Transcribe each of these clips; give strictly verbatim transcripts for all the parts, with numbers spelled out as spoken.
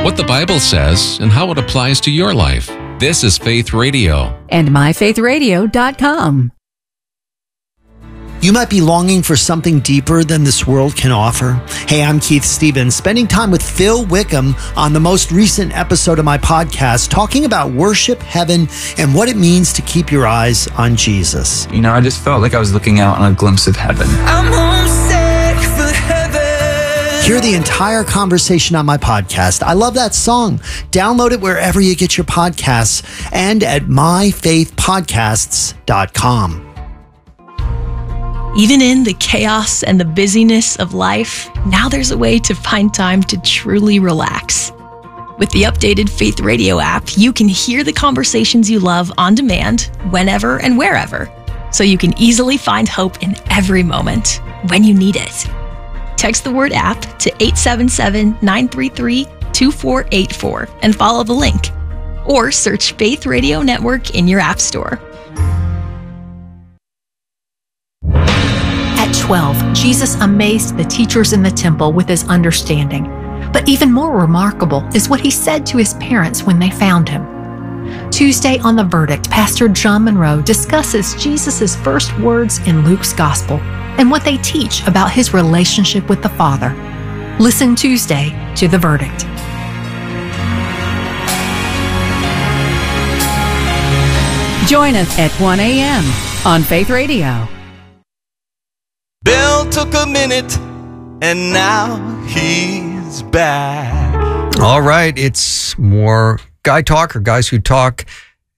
what the Bible says, and how it applies to your life. This is Faith Radio. And my faith radio dot com. You might be longing for something deeper than this world can offer. Hey, I'm Keith Stevens, spending time with Phil Wickham on the most recent episode of my podcast, talking about worship, heaven, and what it means to keep your eyes on Jesus. You know, I just felt like I was looking out on a glimpse of heaven. I'm homesick for heaven. Hear the entire conversation on my podcast. I love that song. Download it wherever you get your podcasts and at my faith podcasts dot com. Even in the chaos and the busyness of life, now there's a way to find time to truly relax. With the updated Faith Radio app, you can hear the conversations you love on demand, whenever and wherever, so you can easily find hope in every moment when you need it. Text the word app to eight seven seven, nine three three, two four eight four and follow the link. Or search Faith Radio Network in your app store. At twelve, Jesus amazed the teachers in the temple with his understanding. But even more remarkable is what he said to his parents when they found him. Tuesday on The Verdict, Pastor John Monroe discusses Jesus' first words in Luke's Gospel and what they teach about his relationship with the Father. Listen Tuesday to The Verdict. Join us at one a.m. on Faith Radio. Bill took a minute, and now he's back. All right, it's more Guy Talk, or Guys Who Talk.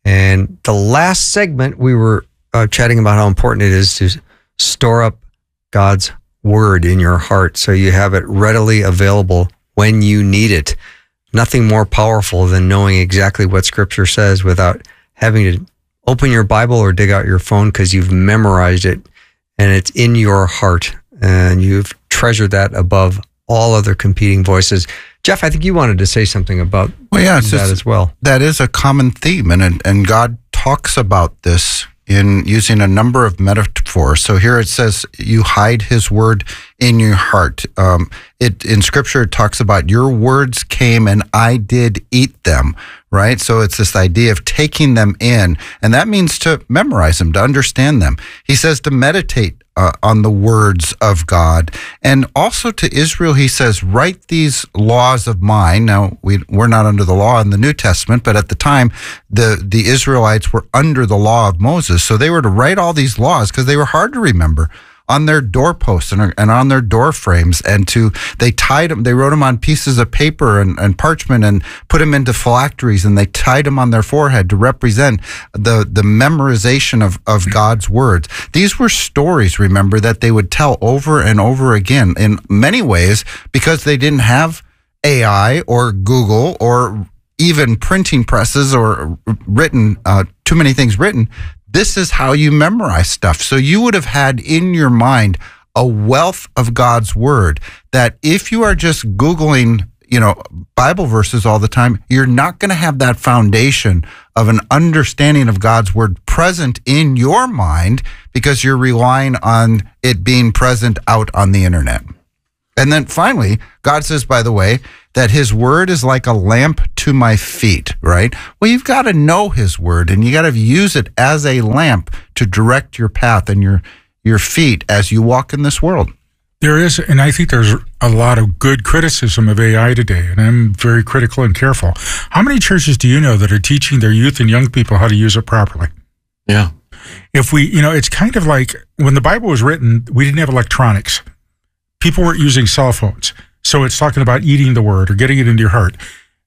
And the last segment, we were uh, chatting about how important it is to store up God's Word in your heart so you have it readily available when you need it. Nothing more powerful than knowing exactly what Scripture says without having to open your Bible or dig out your phone because you've memorized it. And it's in your heart, and you've treasured that above all other competing voices. Jeff, I think you wanted to say something about well, yeah, that just, as well. That is a common theme, and and God talks about this in using a number of metaphors. So here it says, you hide his word in your heart. Um, it in Scripture, it talks about your words came and I did eat them, right? So it's this idea of taking them in, and that means to memorize them, to understand them. He says to meditate uh, on the words of God. And also to Israel, he says, write these laws of mine. Now, we, we're not under the law in the New Testament, but at the time, the, the Israelites were under the law of Moses. So they were to write all these laws because they were hard to remember on their doorposts and, and on their door frames, and to they tied them, they wrote them on pieces of paper and, and parchment and put them into phylacteries, and they tied them on their forehead to represent the the memorization of, of God's words. These were stories, remember, that they would tell over and over again in many ways because they didn't have A I or Google or even printing presses or written, uh, too many things written. This is how you memorize stuff. So you would have had in your mind a wealth of God's word that if you are just Googling, you know, Bible verses all the time, you're not going to have that foundation of an understanding of God's word present in your mind because you're relying on it being present out on the internet. And then finally, God says, by the way, that his word is like a lamp to my feet, right? Well, you've got to know his word, and you got to use it as a lamp to direct your path and your, your feet as you walk in this world. There is, and I think there's a lot of good criticism of A I today, and I'm very critical and careful. How many churches do you know that are teaching their youth and young people how to use it properly? Yeah. If we, you know, it's kind of like when the Bible was written, we didn't have electronics. People weren't using cell phones. So it's talking about eating the word or getting it into your heart.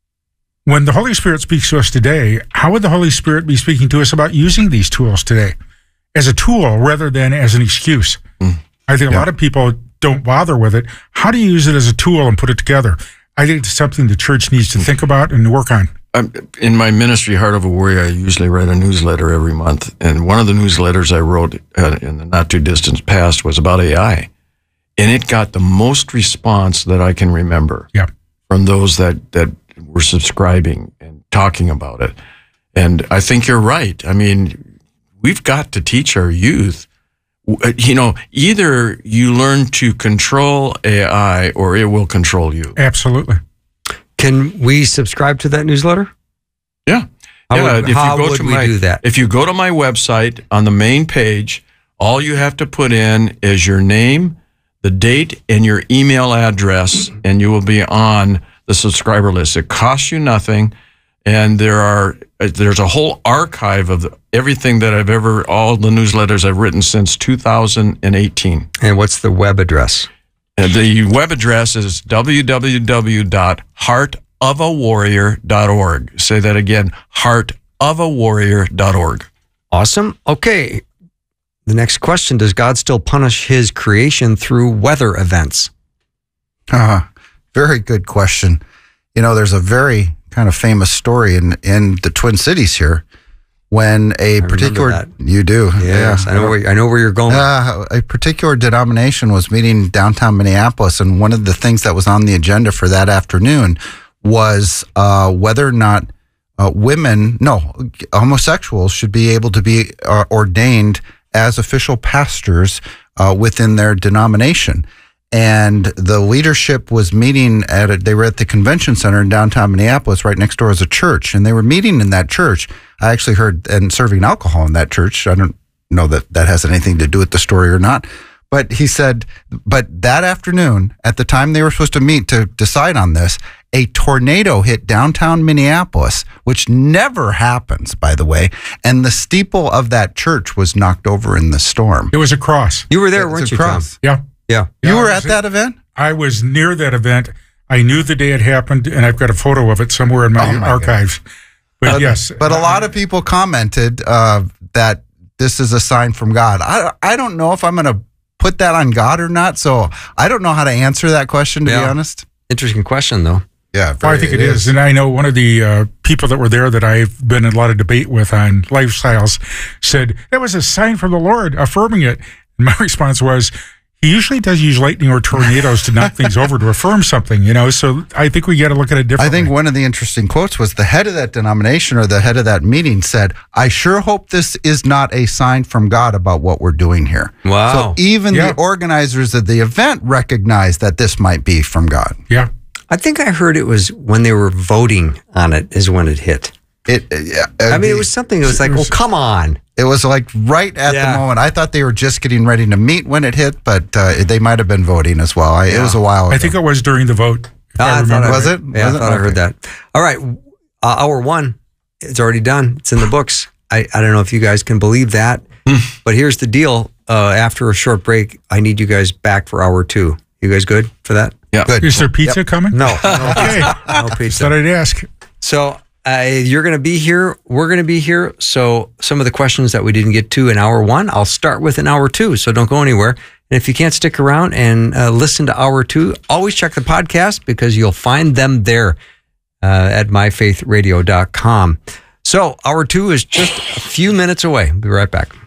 When the Holy Spirit speaks to us today, how would the Holy Spirit be speaking to us about using these tools today as a tool rather than as an excuse? Mm. I think a yeah. lot of people don't bother with it. How do you use it as a tool and put it together? I think it's something the church needs to think about and work on. I'm, in my ministry, Heart of a Warrior, I usually write a newsletter every month. And one of the newsletters I wrote uh, in the not too distant past was about A I. And it got the most response that I can remember yeah. from those that, that were subscribing and talking about it. And I think you're right. I mean, we've got to teach our youth, you know, either you learn to control A I or it will control you. Absolutely. Can we subscribe to that newsletter? Yeah. How yeah. would, if how you go would to we my, do that? If you go to my website on the main page, all you have to put in is your name, the date, and your email address, and you will be on the subscriber list. It costs you nothing, and there are there's a whole archive of everything that I've ever, all the newsletters I've written since two thousand eighteen. And what's the web address? And the web address is w w w dot heart of a warrior dot org. Say that again, heart of a warrior dot org. Awesome. Okay. The next question, does God still punish his creation through weather events? Uh, very good question. You know, there's a very kind of famous story in, in the Twin Cities here when a I particular, that. you do. Yes, yeah. I know where, I know where you're going. Uh, a particular denomination was meeting downtown Minneapolis, and one of the things that was on the agenda for that afternoon was uh, whether or not uh, women, no, homosexuals should be able to be uh, ordained as official pastors uh, within their denomination. And the leadership was meeting at a, they were at the convention center in downtown Minneapolis. Right next door is a church, and they were meeting in that church. I actually heard, and serving alcohol in that church. I don't know that that has anything to do with the story or not. But he said, but that afternoon, at the time they were supposed to meet to decide on this, a tornado hit downtown Minneapolis, which never happens, by the way. And the steeple of that church was knocked over in the storm. It was a cross. You were there, It was weren't a you, Tom? cross. Yeah. Yeah. You Yeah, were I at was that event? I was near that event. I knew the day it happened, and I've got a photo of it somewhere in my, Oh, my archives. But, But yes. But a lot of people commented uh, that this is a sign from God. I, I don't know if I'm going to put that on God or not. So I don't know how to answer that question, to Yeah. be honest. Interesting question, though. Yeah, Well, I think it is. And I know one of the uh, people that were there that I've been in a lot of debate with on lifestyles said, that was a sign from the Lord affirming it. And my response was, he usually does use lightning or tornadoes to knock things over to affirm something, you know? So I think we got to look at it I differently. think one of the interesting quotes was the head of that denomination or the head of that meeting said, I sure hope this is not a sign from God about what we're doing here. Wow. So even Yeah. the organizers of the event recognized that this might be from God. Yeah. I think I heard it was when they were voting on it is when it hit. It, uh, I mean, it was something that was like, oh, come on. It was like right at Yeah. the moment. I thought they were just getting ready to meet when it hit, but uh, they might have been voting as well. I, It was a while ago. I think it was during the vote. if Ah, I I thought remember I Was right. it? Yeah, Was I it? thought I heard Okay. that. All right. Uh, hour one, it's already done. It's in the books. I, I don't know if you guys can believe that, but here's the deal. Uh, after a short break, I need you guys back for hour two. You guys good for that? Yeah. Good. Is there pizza coming? No. No, Okay. no pizza. Thought I'd ask. So uh, you're going to be here. We're going to be here. So some of the questions that we didn't get to in hour one, I'll start with in hour two. So don't go anywhere. And if you can't stick around and uh, listen to hour two, always check the podcast because you'll find them there uh, at my faith radio dot com. So hour two is just a few minutes away. We'll be right back.